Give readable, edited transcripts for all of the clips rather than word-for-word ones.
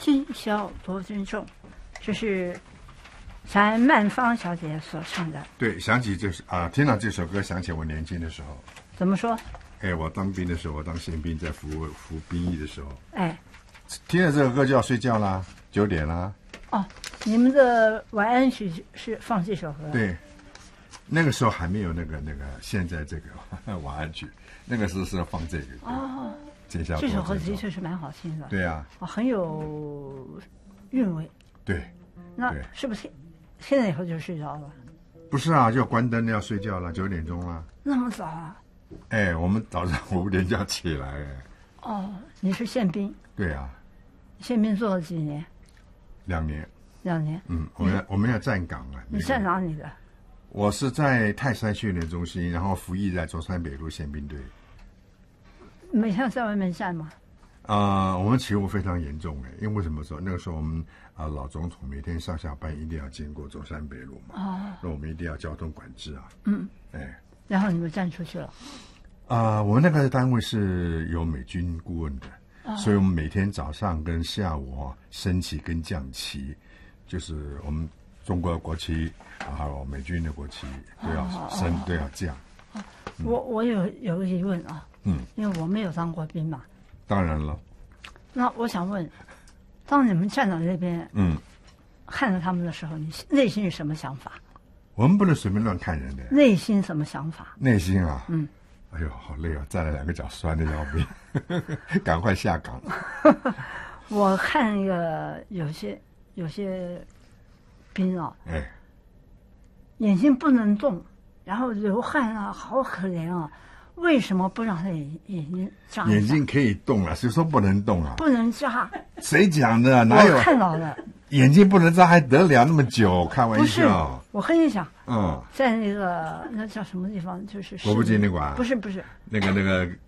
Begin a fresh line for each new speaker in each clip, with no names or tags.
今宵多珍重，这是柴曼芳小姐所唱的。
对，想起就是听到这首歌，想起我年轻的时候。
怎么说？
我当兵的时候，我当宪兵，在服兵役的时候，听了这首歌就要睡觉啦，9点啦。
哦，你们的晚安曲是放这首歌？
对，那个时候还没有那个现在这个晚安曲，那个时候是要放这个。哦，这
首歌的确是蛮好听的。
对啊，
很有韵味。
对，
那是不是现在以后就睡着了？
不是啊，就要关灯要睡觉了，9点钟了。
那么早啊？
我们早上5点就要起来。
哦，你是宪兵？
对啊。
宪兵做了几年？2年。2年。
我们要站岗啊。
你在哪里的？
我是在泰山训练中心，然后服役在中山北路宪兵队。
每天在外面站吗？
我们起雾非常严重因为什么时候？那个时候我们老总统每天上下班一定要经过中山北路嘛，那我们一定要交通管制啊。
然后你们站出去了。
我们那个单位是有美军顾问的，所以我们每天早上跟下午升旗跟降旗，就是我们中国的国旗还有美军的国旗都要升都要降。
我有个疑问啊，因为我没有当过兵嘛。
当然了。
那我想问，当你们站到那边，看着他们的时候，你内心是什么想法？
我们不能随便乱看人的。
内心什么想法？
内心啊，哎呦，好累啊！站了2个脚酸的要命，赶快下岗。
我看那个有些兵啊，眼睛不能动，然后流汗啊，好可怜啊！为什么不让他眼睛眨？
眼睛可以动啊，谁说不能动啊？
不能眨。
谁讲的？哪有？
我看到了。
眼睛不能眨还得了那么久？开玩笑。
不是，我跟你讲，在那叫什么地方？就是
国父纪念馆。
不是，
那个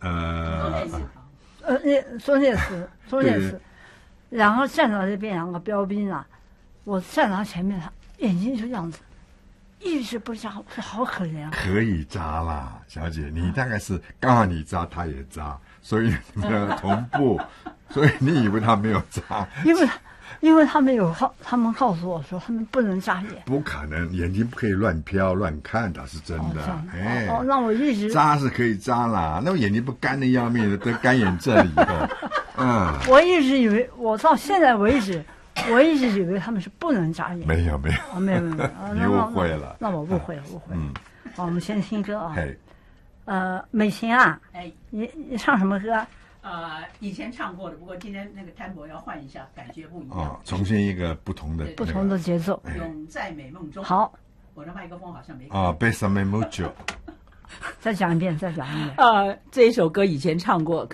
松烈寺，然后站到这边2个标兵啊，我站到前面，他眼睛就这样子，一直不眨，我说好可怜啊。
可以眨啦，小姐，你大概是刚好你眨，他也眨，所以你们同步，所以你以为他没有眨？
因为他们告诉我说他们不能眨眼。
不可能，眼睛不可以乱飘乱看，倒是真的。
那我一直
眨是可以眨啦，那我眼睛不干的要命的，得干眼症以后。
我一直以为，我到现在为止，我一直以为他们是不能眨眼。
没有，
没有，
你误会了。
那我误会了。好，我们先听歌啊。美琴啊，你唱什么歌？
以前唱过的，不过今天那个 tempo 要换一下，感觉不一样。
重新一个不同的
节奏。
永在美梦中。
好，
我的麦克风好像没。
Bésame mucho。
再讲一遍。
这一首歌以前唱过。